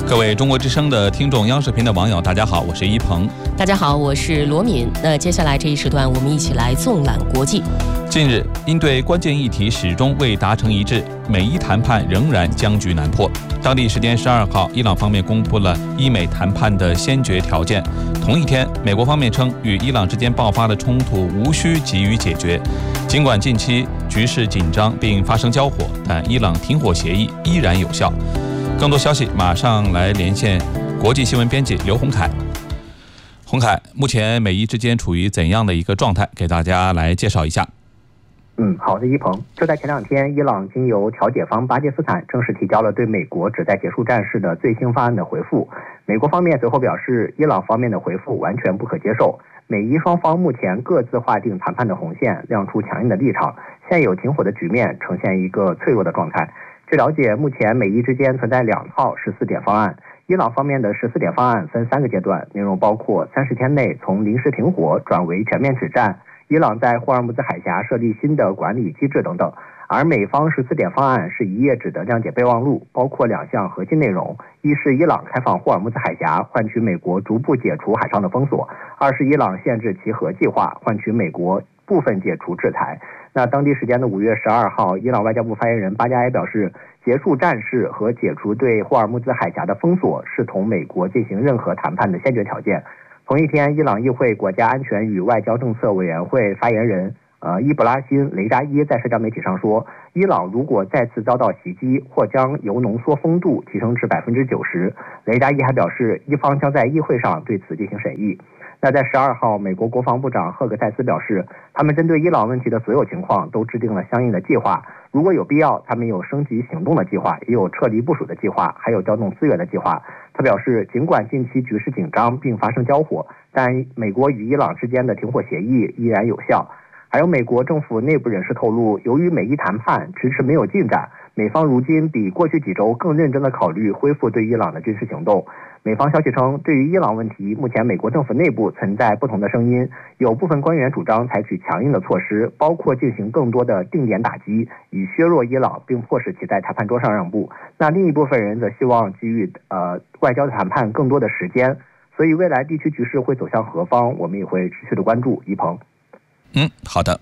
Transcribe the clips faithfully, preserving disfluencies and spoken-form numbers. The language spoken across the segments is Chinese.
各位中国之声的听众、央视频的网友，大家好，我是一鹏。 大家好，我是罗敏。那接下来这一时段，我们一起来纵览国际。 近日，因对关键议题始终未达成一致，美伊谈判仍然僵局难破。当地时间十二号，伊朗方面公布了伊美谈判的先决条件。同一天，美国方面称，与伊朗之间爆发的冲突无需急于解决。尽管近期局势紧张并发生交火，但伊朗停火协议依然有效。更多消息马上来连线国际新闻编辑刘洪凯。洪凯，目前美伊之间处于怎样的一个状态？给大家来介绍一下。 嗯，好的，一鹏。就在前两天，伊朗经由调解方巴基斯坦正式提交了对美国旨在结束战事的最新方案的回复。美国方面随后表示，伊朗方面的回复完全不可接受。美伊双方目前各自划定谈判的红线，亮出强硬的立场，现有停火的局面呈现一个脆弱的状态。据了解，目前美伊之间存在两套十四点方案。伊朗方面的十四点方案分三个阶段，内容包括三十天内从临时停火转为全面止战，伊朗在霍尔木兹海峡设立新的管理机制等等。而美方十四点方案是一页纸的谅解备忘录，包括两项核心内容：一是伊朗开放霍尔木兹海峡，换取美国逐步解除海上的封锁；二是伊朗限制其核计划，换取美国部分解除制裁。那当地时间的五月十二号，伊朗外交部发言人巴加埃表示，结束战事和解除对霍尔木兹海峡的封锁是同美国进行任何谈判的先决条件。同一天，伊朗议会国家安全与外交政策委员会发言人呃伊布拉辛·雷扎伊在社交媒体上说，伊朗如果再次遭到袭击，或将铀浓缩丰度提升至百分之九十。雷扎伊还表示，伊方将在议会上对此进行审议。那在十二号，美国国防部长赫格泰斯表示，他们针对伊朗问题的所有情况都制定了相应的计划，如果有必要，他们有升级行动的计划，也有撤离部署的计划，还有调动资源的计划。他表示，尽管近期局势紧张并发生交火，但美国与伊朗之间的停火协议依然有效。还有美国政府内部人士透露，由于美伊谈判迟迟没有进展，美方如今比过去几周更认真地考虑恢复对伊朗的军事行动。美方消息称，对于伊朗问题，目前美国政府内部存在不同的声音，有部分官员主张采取强硬的措施，包括进行更多的定点打击，以削弱伊朗，并迫使其在谈判桌上让步。那另一部分人则希望给予呃外交谈判更多的时间。所以未来地区局势会走向何方，我们也会持续的关注。一鹏。 嗯，好的。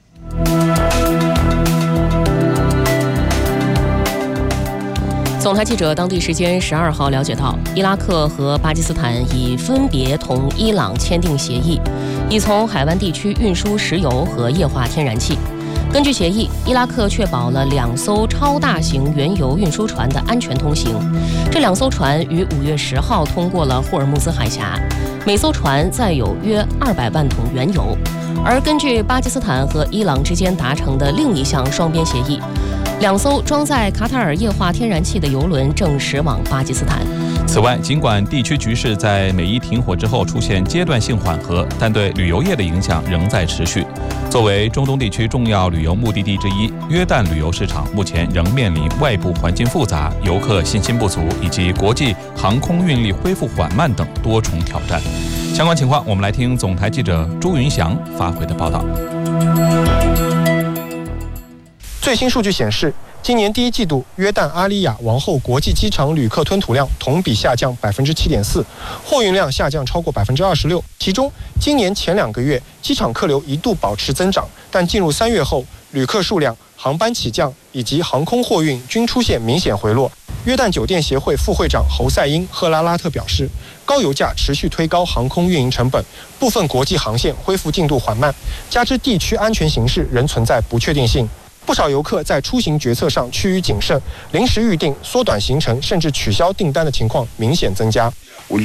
总台记者当地时间十二号了解到，伊拉克和巴基斯坦已分别同伊朗签订协议，已从海湾地区运输石油和液化天然气。根据协议，伊拉克确保了两艘超大型原油运输船的安全通行。这两艘船于五月十号通过了霍尔木兹海峡，每艘船载有约二百万桶原油。而根据巴基斯坦和伊朗之间达成的另一项双边协议，两艘装载卡塔尔液化天然气的油轮正驶往巴基斯坦。 此外，尽管地区局势在美伊停火之后出现阶段性缓和，但对旅游业的影响仍在持续。作为中东地区重要旅游目的地之一，约旦旅游市场目前仍面临外部环境复杂、游客信心不足以及国际航空运力恢复缓慢等多重挑战。相关情况，我们来听总台记者朱云祥发回的报道。 最新数据显示，今年第一季度约旦阿里亚王后国际机场旅客吞吐量同比下降百分之七点四，货运量下降超过百分之二十六。其中，今年前两个月机场客流一度保持增长，但进入三月后，旅客数量、航班起降以及航空货运均出现明显回落。约旦酒店协会副会长侯赛因·赫拉拉特表示，高油价持续推高航空运营成本，部分国际航线恢复进度缓慢，加之地区安全形势仍存在不确定性。不少游客在出行决策上趋于谨慎，临时预订、缩短行程，甚至取消订单的情况明显增加。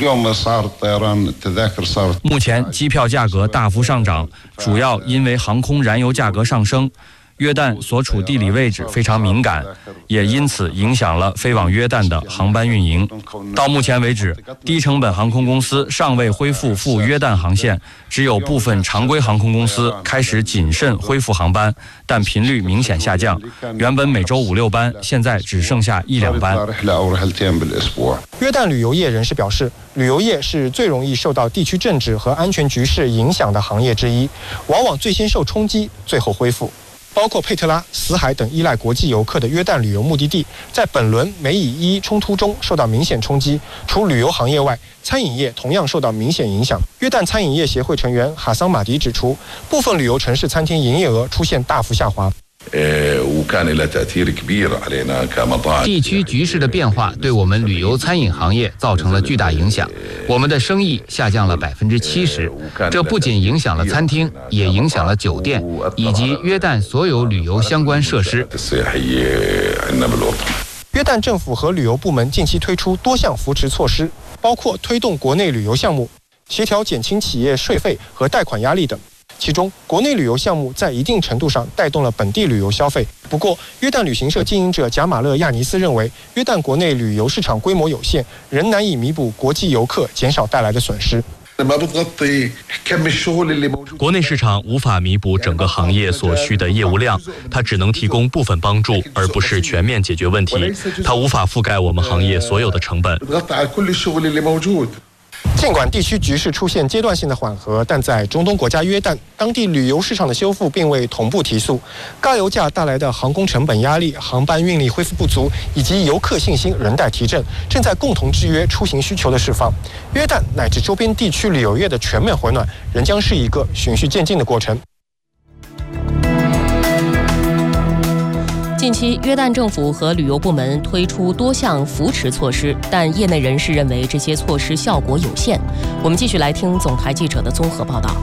目前机票价格大幅上涨，主要因为航空燃油价格上升。约旦所处地理位置非常敏感，也因此影响了飞往约旦的航班运营。到目前为止，低成本航空公司尚未恢复赴约旦航线，只有部分常规航空公司开始谨慎恢复航班，但频率明显下降。原本每周五六班，现在只剩下一两班。 约旦旅游业人士表示，旅游业是最容易受到地区政治和安全局势影响的行业之一，往往最先受冲击，最后恢复。 包括佩特拉、死海等依赖国际游客的约旦旅游目的地，在本轮美以伊冲突中受到明显冲击。除旅游行业外，餐饮业同样受到明显影响。约旦餐饮业协会成员哈桑马迪指出，部分旅游城市餐厅营业额出现大幅下滑。 地区局势的变化对我们旅游餐饮行业造成了巨大影响，我们的生意下降了百分之七十。这不仅影响了餐厅，也影响了酒店以及约旦所有旅游相关设施。 约旦政府和旅游部门近期推出多项扶持措施，包括推动国内旅游项目、协调减轻企业税费和贷款压力等。其中，国内旅游项目在一定程度上带动了本地旅游消费。不过，约旦旅行社经营者贾马勒亚尼斯认为，约旦国内旅游市场规模有限，仍难以弥补国际游客减少带来的损失。 国内市场无法弥补整个行业所需的业务量，它只能提供部分帮助，而不是全面解决问题。它无法覆盖我们行业所有的成本。 尽管地区局势出现阶段性的缓和，但在中东国家约旦，当地旅游市场的修复并未同步提速。高油价带来的航空成本压力、航班运力恢复不足，以及游客信心仍待提振，正在共同制约出行需求的释放。约旦乃至周边地区旅游业的全面回暖，仍将是一个循序渐进的过程。 近期，约旦政府和旅游部门推出多项扶持措施，但业内人士认为这些措施效果有限。我们继续来听总台记者的综合报道。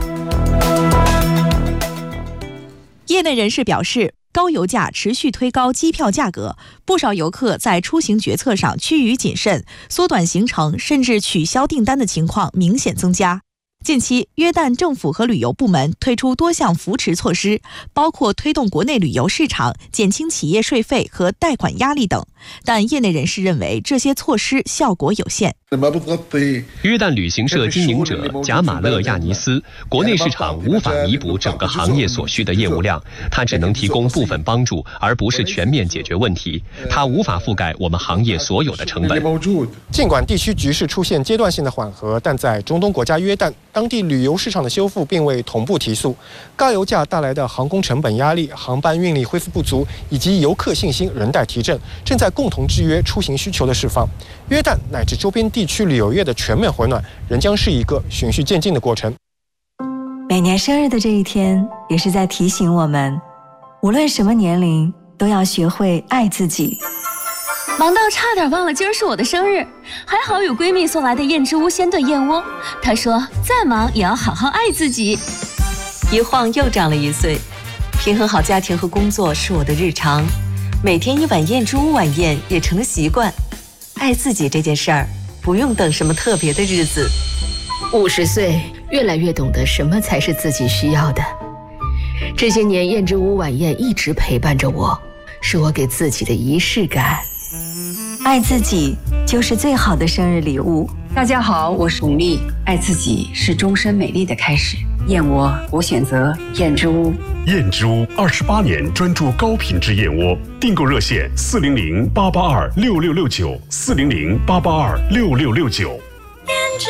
业内人士表示，高油价持续推高机票价格，不少游客在出行决策上趋于谨慎，缩短行程甚至取消订单的情况明显增加。近期，约旦政府和旅游部门推出多项扶持措施，包括推动国内旅游市场、减轻企业税费和贷款压力等。但业内人士认为，这些措施效果有限。 约旦旅行社经营者贾马勒亚尼斯，国内市场无法弥补整个行业所需的业务量，它只能提供部分帮助，而不是全面解决问题。它无法覆盖我们行业所有的成本。 尽管地区局势出现阶段性的缓和，但在中东国家约旦，当地旅游市场的修复并未同步提速。高油价带来的航空成本压力、航班运力恢复不足，以及游客信心仍待提振，正在共同制约出行需求的释放。约旦乃至周边地区旅游业的全面回暖，仍将是一个循序渐进的过程。 每年生日的这一天，也是在提醒我们，无论什么年龄，都要学会爱自己。 忙到差点忘了今儿是我的生日，还好有闺蜜送来的燕之屋鲜炖燕窝。她说再忙也要好好爱自己。 一晃又长了一岁，平衡好家庭和工作是我的日常，每天一碗燕之屋晚宴也成了习惯。爱自己这件事儿，不用等什么特别的日子。 五十岁，越来越懂得什么才是自己需要的。这些年，燕之屋晚宴一直陪伴着我，是我给自己的仪式感。 爱自己就是最好的生日礼物。 大家好，我是巩俐。爱自己是终身美丽的开始。燕窝，我选择燕之屋。 燕之屋二十八年专注高品质燕窝，订购热线四零零八八二六六六九四零零八八二六六六九。